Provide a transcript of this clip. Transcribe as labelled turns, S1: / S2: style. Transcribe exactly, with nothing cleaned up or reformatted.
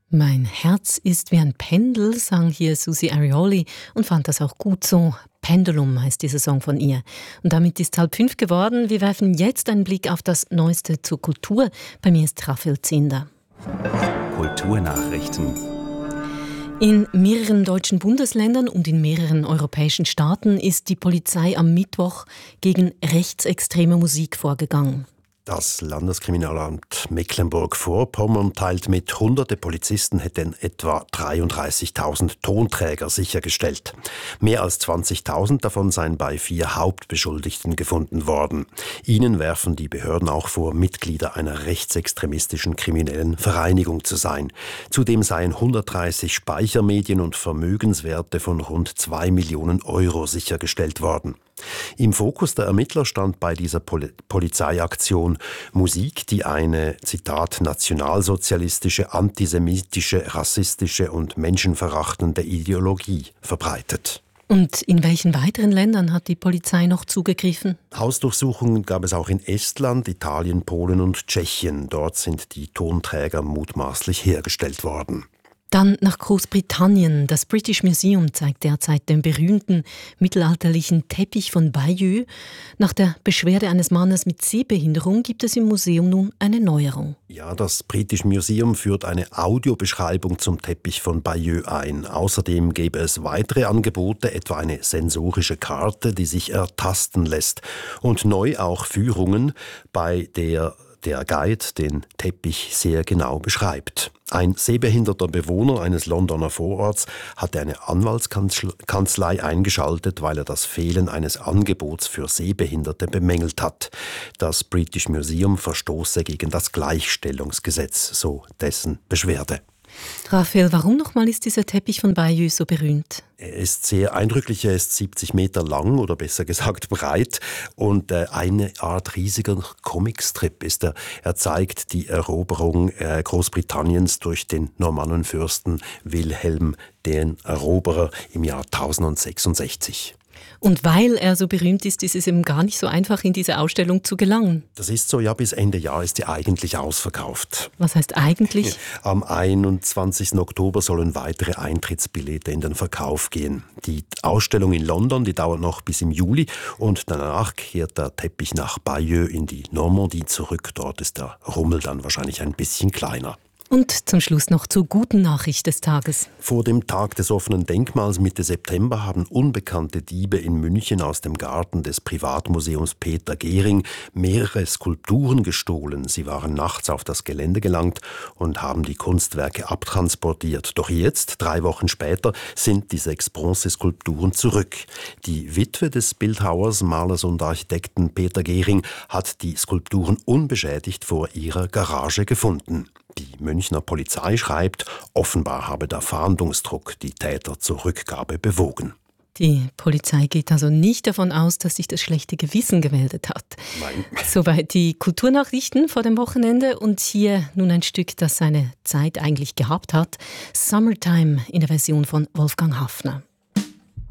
S1: Mein Herz ist wie ein Pendel, sang hier Susie Arioli und fand das auch gut so. Pendulum heißt dieser Song von ihr. Und damit ist halb fünf geworden. Wir werfen jetzt einen Blick auf das Neueste zur Kultur. Bei mir ist Raphael Zinder.
S2: Kulturnachrichten.
S1: In mehreren deutschen Bundesländern und in mehreren europäischen Staaten ist die Polizei am Mittwoch gegen rechtsextreme Musik vorgegangen.
S3: Das Landeskriminalamt Mecklenburg-Vorpommern teilt mit, hunderte Polizisten hätten etwa dreiunddreißigtausend Tonträger sichergestellt. Mehr als zwanzigtausend davon seien bei vier Hauptbeschuldigten gefunden worden. Ihnen werfen die Behörden auch vor, Mitglieder einer rechtsextremistischen kriminellen Vereinigung zu sein. Zudem seien hundertdreißig Speichermedien und Vermögenswerte von rund zwei Millionen Euro sichergestellt worden. Im Fokus der Ermittler stand bei dieser Pol- Polizeiaktion Musik, die eine, Zitat, nationalsozialistische, antisemitische, rassistische und menschenverachtende Ideologie verbreitet.
S1: Und in welchen weiteren Ländern hat die Polizei noch zugegriffen?
S3: Hausdurchsuchungen gab es auch in Estland, Italien, Polen und Tschechien. Dort sind die Tonträger mutmaßlich hergestellt worden.
S1: Dann nach Großbritannien. Das British Museum zeigt derzeit den berühmten mittelalterlichen Teppich von Bayeux. Nach der Beschwerde eines Mannes mit Sehbehinderung gibt es im Museum nun eine Neuerung.
S3: Ja, das British Museum führt eine Audiobeschreibung zum Teppich von Bayeux ein. Außerdem gäbe es weitere Angebote, etwa eine sensorische Karte, die sich ertasten lässt. Und neu auch Führungen, bei der der Guide den Teppich sehr genau beschreibt. Ein sehbehinderter Bewohner eines Londoner Vororts hatte eine Anwaltskanzlei eingeschaltet, weil er das Fehlen eines Angebots für Sehbehinderte bemängelt hat. Das British Museum verstoße gegen das Gleichstellungsgesetz, so dessen Beschwerde.
S1: Raphael, warum nochmal ist dieser Teppich von Bayeux so berühmt?
S3: Er ist sehr eindrücklich, er ist siebzig Meter lang oder besser gesagt breit und äh, eine Art riesiger Comicstrip ist er. Er zeigt die Eroberung äh, Großbritanniens durch den Normannenfürsten Wilhelm den Eroberer im Jahr tausendsechsundsechzig.
S1: Und weil er so berühmt ist, ist es eben gar nicht so einfach, in diese Ausstellung zu gelangen.
S3: Das ist so, ja, bis Ende Jahr ist die eigentlich ausverkauft.
S1: Was heißt eigentlich?
S3: Am einundzwanzigsten Oktober sollen weitere Eintrittsbillete in den Verkauf gehen. Die Ausstellung in London, die dauert noch bis im Juli und danach kehrt der Teppich nach Bayeux in die Normandie zurück. Dort ist der Rummel dann wahrscheinlich ein bisschen kleiner.
S1: Und zum Schluss noch zur guten Nachricht des Tages.
S3: Vor dem Tag des offenen Denkmals Mitte September haben unbekannte Diebe in München aus dem Garten des Privatmuseums Peter Gehring mehrere Skulpturen gestohlen. Sie waren nachts auf das Gelände gelangt und haben die Kunstwerke abtransportiert. Doch jetzt, drei Wochen später, sind die sechs Bronzeskulpturen zurück. Die Witwe des Bildhauers, Malers und Architekten Peter Gehring hat die Skulpturen unbeschädigt vor ihrer Garage gefunden. Die Münchner Polizei schreibt, offenbar habe der Fahndungsdruck die Täter zur Rückgabe bewogen.
S1: Die Polizei geht also nicht davon aus, dass sich das schlechte Gewissen gemeldet hat.
S3: Nein.
S1: Soweit die Kulturnachrichten vor dem Wochenende und hier nun ein Stück, das seine Zeit eigentlich gehabt hat. Summertime in der Version von Wolfgang Hafner.